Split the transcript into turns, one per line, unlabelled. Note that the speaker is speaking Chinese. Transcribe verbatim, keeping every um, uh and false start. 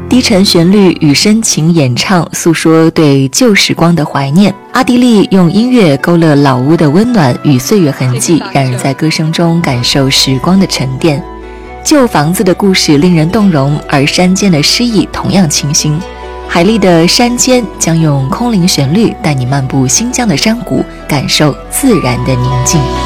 低沉旋律与深情演唱，诉说对旧时光的怀念。阿迪丽用音乐勾勒老屋的温暖与岁月痕迹，让人在歌声中感受时光的沉淀。旧房子的故事令人动容，而山间的诗意同样清新。海丽的山间将用空灵旋律带你漫步新疆的山谷，感受自然的宁静。